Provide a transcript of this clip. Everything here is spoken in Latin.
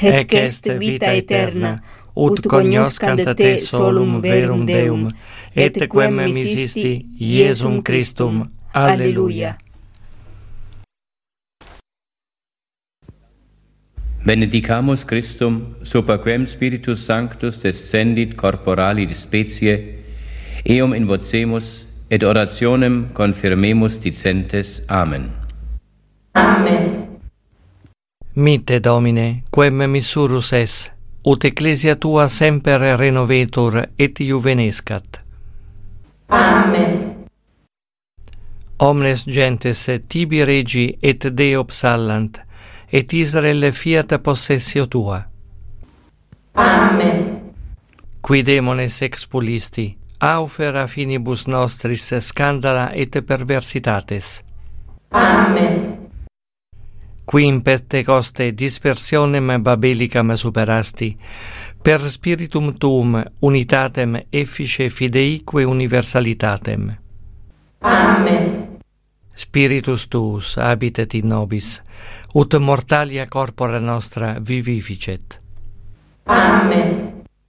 ec est vita aeterna, ut cognoscant te solum verum Deum, et quem misisti Iesum Christum. Alleluia. Benedicamus Christum, super quem Spiritus Sanctus descendit corporali specie, eum invocemus, et orationem confirmemus dicentes. Amen. Amen. Mitte, Domine, quem missurus es, ut ecclesia tua semper renovetur et juvenescat. Amen. Omnes gentes tibi regi et Deo psallant, et Israel fiat possessio tua. Amen. Qui demones expulisti, aufera finibus nostris scandala et perversitates. Amen. Qui in Pentecoste dispersionem babelicam superasti, per spiritum tuum unitatem effice fideique universalitatem. Amen. Spiritus tuus habitet in nobis, ut mortalia corpora nostra vivificet. Amen.